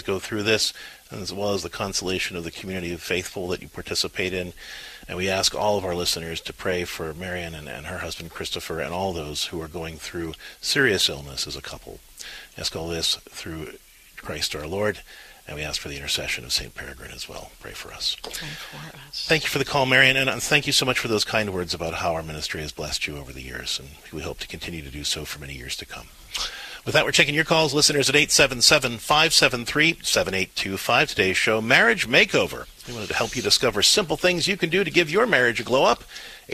go through this, as well as the consolation of the community of faithful that you participate in. And we ask all of our listeners to pray for Marion and her husband Christopher and all those who are going through serious illness as a couple. We ask all this through Christ our Lord, and we ask for the intercession of St. Peregrine as well. Pray for us. Pray for us. Thank you for the call, Marion, and thank you so much for those kind words about how our ministry has blessed you over the years, and we hope to continue to do so for many years to come. With that, we're taking your calls, listeners, at 877-573-7825. Today's show, Marriage Makeover. We wanted to help you discover simple things you can do to give your marriage a glow up.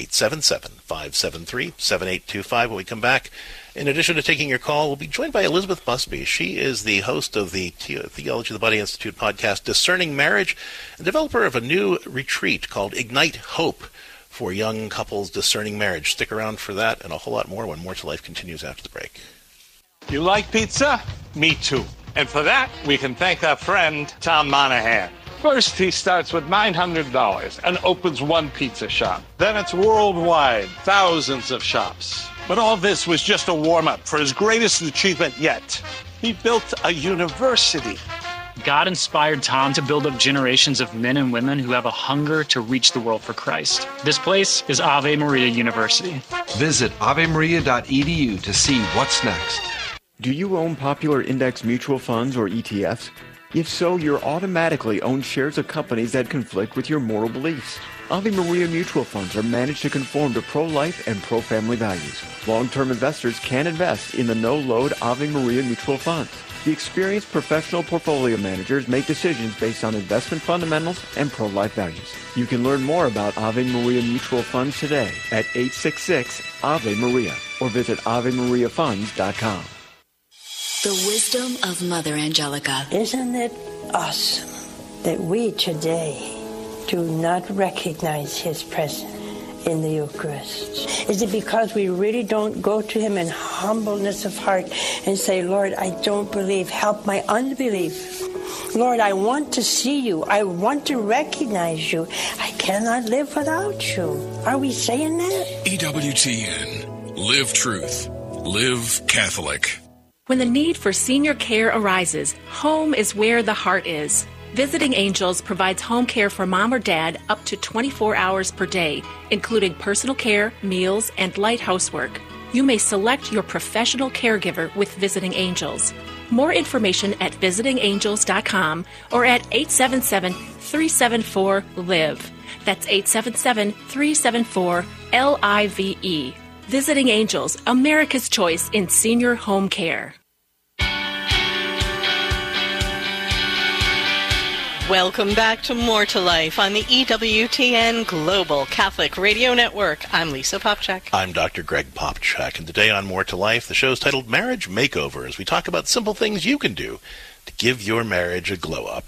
877-573-7825. When we come back, in addition to taking your call, we'll be joined by Elizabeth Busby. She is the host of the Theology of the Body Institute podcast, Discerning Marriage, and developer of a new retreat called Ignite Hope for young couples discerning marriage. Stick around for that and a whole lot more when More to Life continues after the break. You like pizza? Me too. And for that, we can thank our friend, Tom Monahan. First, he starts with $900 and opens one pizza shop. Then it's worldwide, thousands of shops. But all this was just a warm-up for his greatest achievement yet. He built a university. God inspired Tom to build up generations of men and women who have a hunger to reach the world for Christ. This place is Ave Maria University. Visit avemaria.edu to see what's next. Do you own popular index mutual funds or ETFs? If so, you're automatically own shares of companies that conflict with your moral beliefs. Ave Maria mutual funds are managed to conform to pro-life and pro-family values. Long-term investors can invest in the no-load Ave Maria mutual funds. The experienced professional portfolio managers make decisions based on investment fundamentals and pro-life values. You can learn more about Ave Maria mutual funds today at 866-AVE-MARIA or visit AveMariaFunds.com. The wisdom of Mother Angelica. Isn't it awesome that we today do not recognize His presence in the Eucharist? Is it because we really don't go to Him in humbleness of heart and say, Lord, I don't believe, help my unbelief. Lord, I want to see you. I want to recognize you. I cannot live without you. Are we saying that? EWTN. Live truth. Live Catholic. When the need for senior care arises, home is where the heart is. Visiting Angels provides home care for mom or dad up to 24 hours per day, including personal care, meals, and light housework. You may select your professional caregiver with Visiting Angels. More information at visitingangels.com or at 877-374-LIVE. That's 877-374-LIVE. Visiting Angels, America's choice in senior home care. Welcome back to More to Life on the EWTN Global Catholic Radio Network. I'm Lisa Popchak. I'm Dr. Greg Popchak, and today on More to Life, the show is titled Marriage Makeover, as we talk about simple things you can do to give your marriage a glow-up.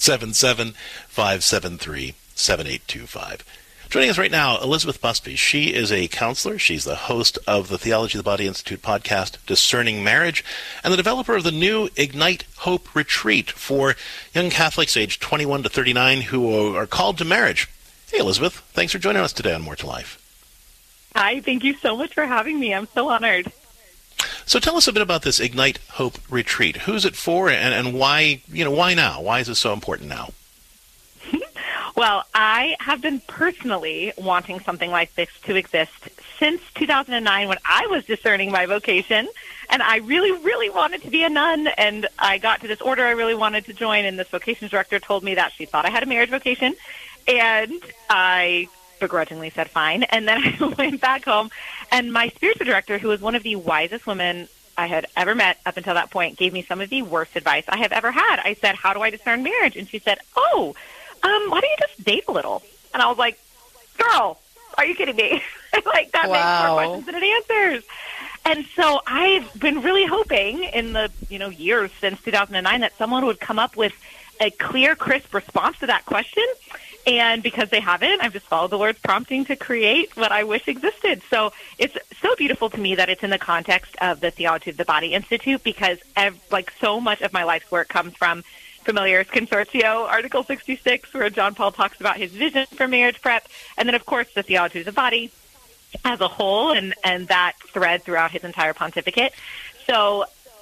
877-573-7825. Joining us right now, Elizabeth Busby. She is a counselor. She's the host of the Theology of the Body Institute podcast, Discerning Marriage, and the developer of the new Ignite Hope Retreat for young Catholics aged 21 to 39 who are called to marriage. Hey, Elizabeth. Thanks for joining us today on More to Life. Hi. Thank you so much for having me. I'm so honored. So tell us a bit about this Ignite Hope Retreat. Who's it for, and why, why now? Why is it so important now? Well, I have been personally wanting something like this to exist since 2009 when I was discerning my vocation, and I really, really wanted to be a nun, and I got to this order I really wanted to join, and this vocations director told me that she thought I had a marriage vocation, and I begrudgingly said fine, and then I went back home, and my spiritual director, who was one of the wisest women I had ever met up until that point, gave me some of the worst advice I have ever had. I said, how do I discern marriage? And she said, why don't you just date a little? And I was like, girl, are you kidding me? That makes more questions than it answers. And so I've been really hoping in the years since 2009 that someone would come up with a clear, crisp response to that question. And because they haven't, I've just followed the Lord's prompting to create what I wish existed. So it's so beautiful to me that it's in the context of the Theology of the Body Institute, because so much of my life's work comes from Familiaris Consortio, Article 66, where John Paul talks about his vision for marriage prep, and then, of course, the Theology of the Body as a whole, and that thread throughout his entire pontificate. So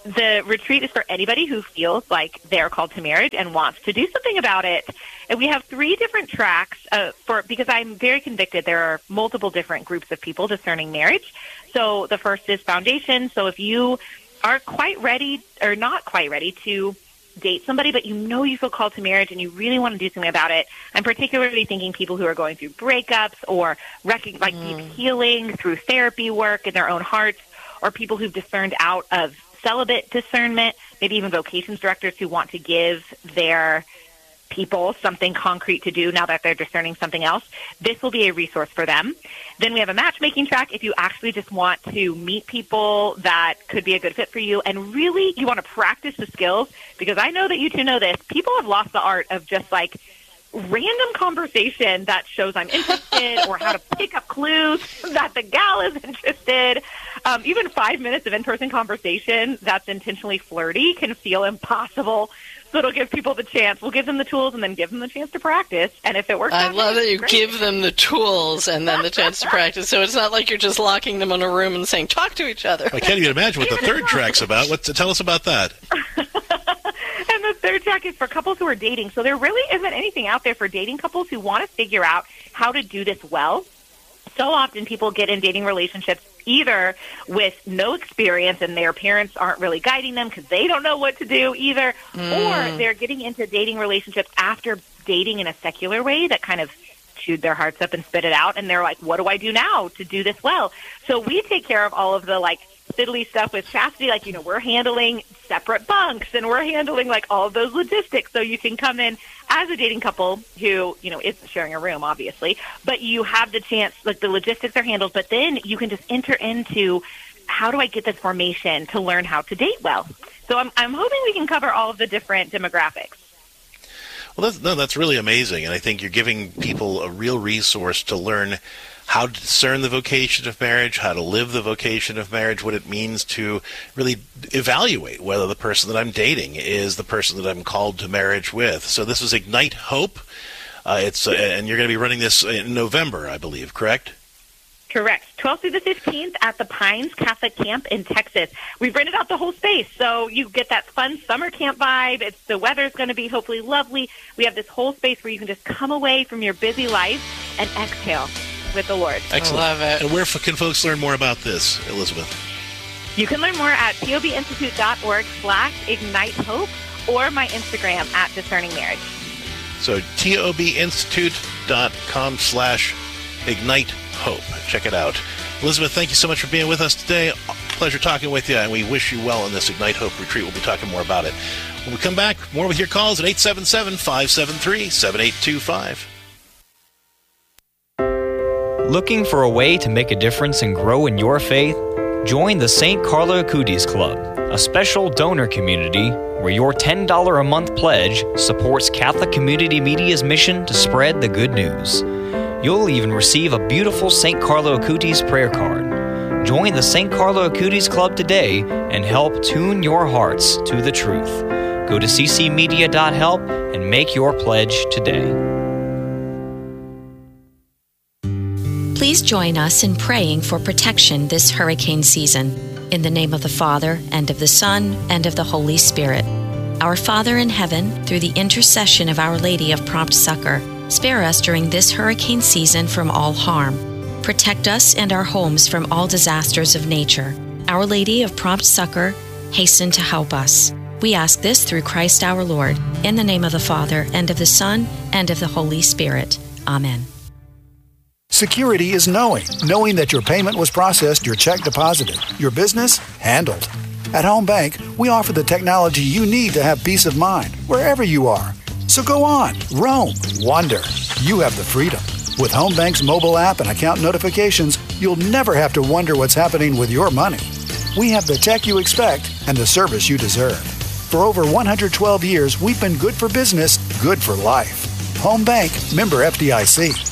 the retreat is for anybody who feels like they're called to marriage and wants to do something about it. And we have 3 different tracks because I'm very convicted there are multiple different groups of people discerning marriage. So the first is foundation. So if you aren't quite ready or not quite ready to date somebody, but you feel called to marriage and you really want to do something about it, I'm particularly thinking people who are going through breakups or deep healing through therapy work in their own hearts, or people who've discerned out of celibate discernment, maybe even vocations directors who want to give their people something concrete to do now that they're discerning something else. This will be a resource for them. Then we have a matchmaking track if you actually just want to meet people that could be a good fit for you and really you want to practice the skills, because I know that you two know this. People have lost the art of just like random conversation that shows I'm interested or how to pick up clues that the gal is interested. Even 5 minutes of in-person conversation that's intentionally flirty can feel impossible. So it'll give people the chance. We'll give them the tools and then give them the chance to practice. And if it works I out, love that you great. give them the tools and then the chance to practice. So it's not like you're just locking them in a room and saying, talk to each other. I can't even imagine what the third track's about. Tell us about that. And the third track is for couples who are dating. So there really isn't anything out there for dating couples who want to figure out how to do this well. So often people get in dating relationships either with no experience and their parents aren't really guiding them because they don't know what to do either, or they're getting into dating relationships after dating in a secular way that kind of chewed their hearts up and spit it out, and they're like, what do I do now to do this well? So we take care of all of the fiddly stuff with chastity, we're handling separate bunks and we're handling all of those logistics, so you can come in as a dating couple who isn't sharing a room obviously, but you have the chance, the logistics are handled, but then you can just enter into how do I get this formation to learn how to date well. So I'm hoping we can cover all of the different demographics. Well, that's really amazing, and I think you're giving people a real resource to learn how to discern the vocation of marriage, how to live the vocation of marriage, what it means to really evaluate whether the person that I'm dating is the person that I'm called to marriage with. So this is Ignite Hope. And you're going to be running this in November, I believe, correct? Correct. 12th through the 15th at the Pines Catholic Camp in Texas. We've rented out the whole space, so you get that fun summer camp vibe. The weather's going to be hopefully lovely. We have this whole space where you can just come away from your busy life and exhale with the Lord. Excellent. I love it. And where can folks learn more about this, Elizabeth? You can learn more at tobinstitute.org/ignitehope or my Instagram @discerning marriage. So tobinstitute.com/ignitehope. Check it out. Elizabeth, thank you so much for being with us today. Pleasure talking with you, and we wish you well in this Ignite Hope retreat. We'll be talking more about it. When we come back, more with your calls at 877-573-7825. Looking for a way to make a difference and grow in your faith? Join the St. Carlo Acutis Club, a special donor community where your $10 a month pledge supports Catholic Community Media's mission to spread the good news. You'll even receive a beautiful St. Carlo Acutis prayer card. Join the St. Carlo Acutis Club today and help tune your hearts to the truth. Go to ccmedia.help and make your pledge today. Please join us in praying for protection this hurricane season. In the name of the Father, and of the Son, and of the Holy Spirit. Our Father in heaven, through the intercession of Our Lady of Prompt Succor, spare us during this hurricane season from all harm. Protect us and our homes from all disasters of nature. Our Lady of Prompt Succor, hasten to help us. We ask this through Christ our Lord, in the name of the Father, and of the Son, and of the Holy Spirit. Amen. Security is knowing that your payment was processed, your check deposited, your business handled. At Home Bank, we offer the technology you need to have peace of mind wherever you are. So go on, roam, wander. You have the freedom. With Home Bank's mobile app and account notifications, you'll never have to wonder what's happening with your money. We have the tech you expect and the service you deserve. For over 112 years, we've been good for business, good for life. Home Bank, member FDIC.